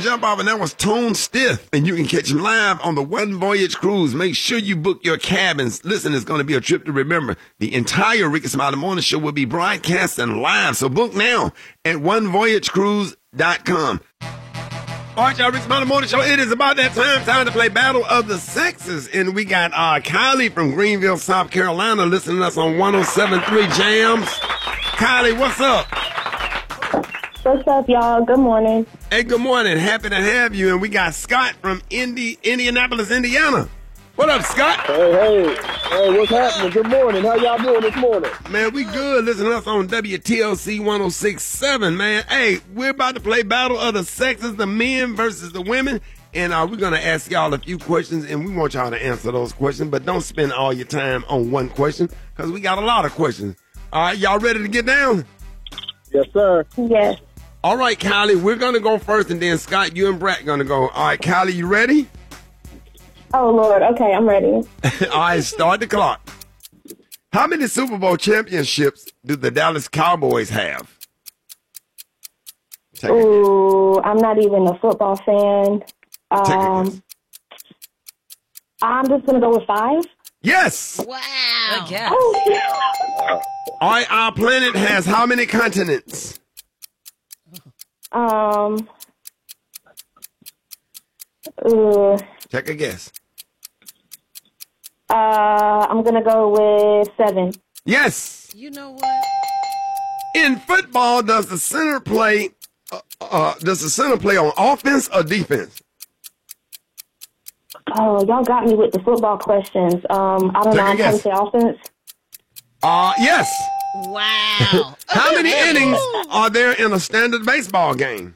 Jump off, and that was Tone Stiff. And you can catch him live on the One Voyage Cruise. Make sure you book your cabins. Listen, it's going to be a trip to remember. The entire Ricky Smiley Morning Show will be broadcasting live. So book now at onevoyagecruise.com. All right, y'all, Ricky Smiley Morning Show. It is about that time to play Battle of the Sexes. And we got Kylie from Greenville, South Carolina, listening to us on 107.3 Jams. Kylie, what's up? What's up, y'all? Good morning. Hey, good morning. Happy to have you. And we got Scott from Indianapolis, Indiana. What up, Scott? Hey, what's happening? Good morning. How y'all doing this morning? Man, we good. Listen to us on WTLC 106.7, man. Hey, we're about to play Battle of the Sexes, the men versus the women. And we're going to ask y'all a few questions, and we want y'all to answer those questions. But don't spend all your time on one question, because we got a lot of questions. All right, y'all ready to get down? Yes, sir. Yes. All right, Kylie, we're going to go first, and then Scott, you and Brett going to go. All right, Kylie, you ready? Oh, Lord. Okay, I'm ready. All right, start the clock. How many Super Bowl championships do the Dallas Cowboys have? Ooh, I'm not even a football fan. Take a guess. I'm just going to go with 5. Yes. Wow. Good guess. Oh. All right, our planet has how many continents? Take a guess. I'm going to go with 7. Yes. You know what? In football, does the center play on offense or defense? Oh, y'all got me with the football questions. I don't know. I'm going to say offense. Yes. Wow. How many innings are there in a standard baseball game?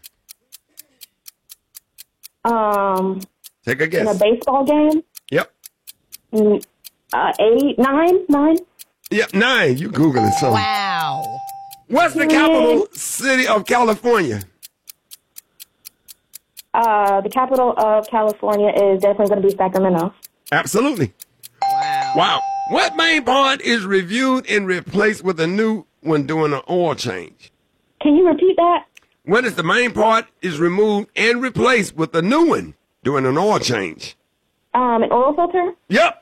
Take a guess. In a baseball game? Yep. 8, 9? Yep, 9. You Googling something. Wow. What's the capital city of California? The capital of California is definitely going to be Sacramento. Absolutely. Wow. What main part is reviewed and replaced with a new one during an oil change? Can you repeat that? What is the main part is removed and replaced with a new one during an oil change? An oil filter? Yep.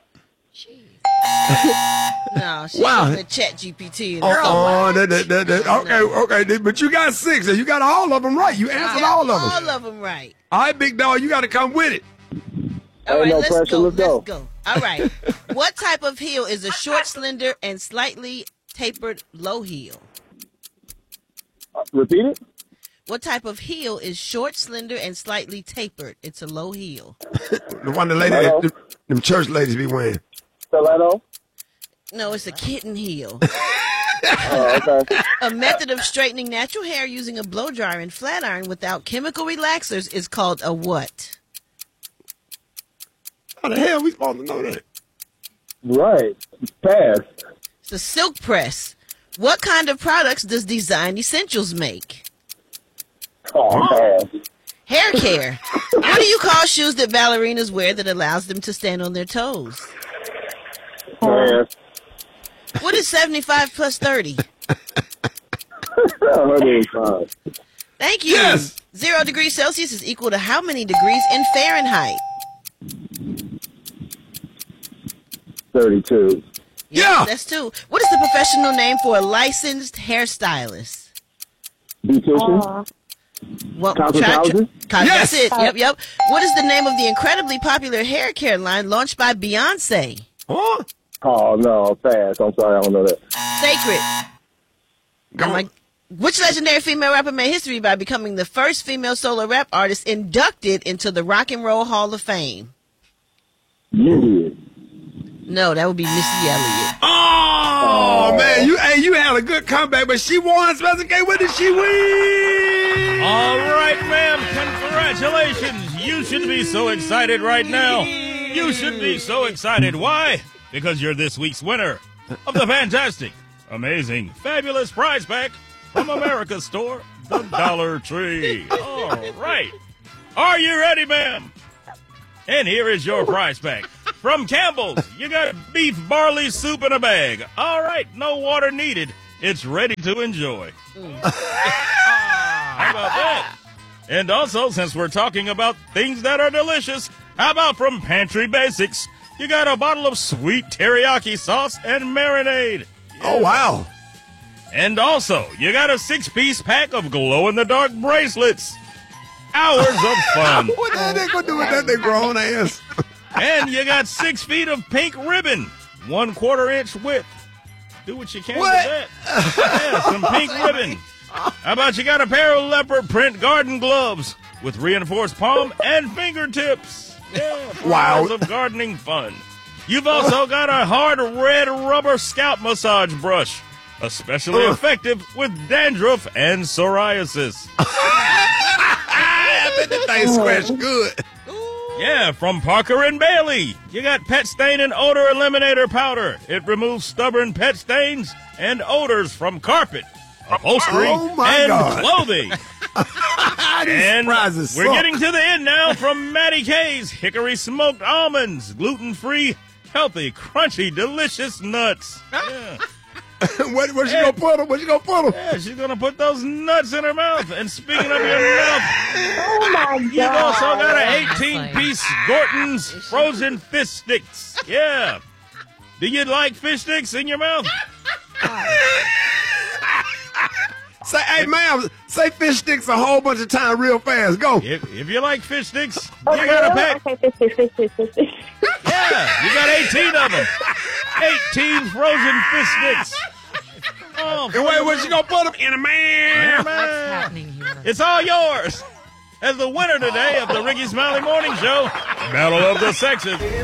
No, she Wow. was a chat GPT. Okay, but you got 6, and you got all of them right. You answered all of them. All of them right. All right, big dog, you got to come with it. All right, no let's pressure, go. let's go. Let's go. All right. What type of heel is a short, slender, and slightly tapered low heel? Repeat it? What type of heel is short, slender, and slightly tapered? It's a low heel. The one the lady, them church ladies be wearing. Stiletto? No, it's a kitten heel. Oh, okay. A method of straightening natural hair using a blow dryer and flat iron without chemical relaxers is called a what? How the hell we supposed to know that? Right. Pass. It's a silk press. What kind of products does Design Essentials make? Oh, pass. Hair care. What do you call shoes that ballerinas wear that allows them to stand on their toes? Pass. What is 75 plus 30? 105. Thank you. Yes. 0 degrees Celsius is equal to how many degrees in Fahrenheit? 32. Yeah. That's 2. What is the professional name for a licensed hairstylist? Beautician? Well, Cosmetologist? Yes. That's it. Yep. What is the name of the incredibly popular hair care line launched by Beyonce? Huh? Oh, no. Pass. I'm sorry. I don't know that. Sacred. Go on. Which legendary female rapper made history by becoming the first female solo rap artist inducted into the Rock and Roll Hall of Fame? You did. No, that would be Missy Elliott. Oh, man, you had a good comeback, but she won Special K. What did she win? All right, ma'am, congratulations. You should be so excited right now. You should be so excited. Why? Because you're this week's winner of the fantastic, amazing, fabulous prize pack from America's store, the Dollar Tree. All right. Are you ready, ma'am? And here is your prize pack. From Campbell's, you got beef barley soup in a bag. All right, no water needed. It's ready to enjoy. How about that? And also, since we're talking about things that are delicious, how about from Pantry Basics? You got a bottle of sweet teriyaki sauce and marinade. Oh, wow. And also, you got a 6-piece pack of glow-in-the-dark bracelets. Hours of fun. What the hell they gonna do with that, they grown ass? And you got 6 feet of pink ribbon, 1/4 inch width. Do what you can with that. Yeah, some pink ribbon. How about you got a pair of leopard print garden gloves with reinforced palm and fingertips? Yeah, for hours of gardening fun. You've also got a hard red rubber scalp massage brush, especially effective with dandruff and psoriasis. I bet that thing scratch good. Yeah, from Parker & Bailey. You got pet stain and odor eliminator powder. It removes stubborn pet stains and odors from carpet, upholstery, and clothing. And we're getting to the end now from Matty K's Hickory Smoked Almonds. Gluten-free, healthy, crunchy, delicious nuts. Yeah. Where's she gonna put them? Where's she gonna put them? Yeah, she's gonna put those nuts in her mouth. And speaking of your mouth, Oh my God. you've also got an 18-piece Gorton's frozen fish sticks. Yeah. Do you like fish sticks in your mouth? Say, hey, ma'am, say fish sticks a whole bunch of times real fast. Go. If you like fish sticks, Okay, you got a pack. Okay, fish. Yeah, you got 18 of them. 18 frozen fish sticks. Oh, And wait, where's she gonna put them? In a man. man. What's happening here? It's all yours. As the winner today of the Ricky Smiley Morning Show, Battle of the Sexes.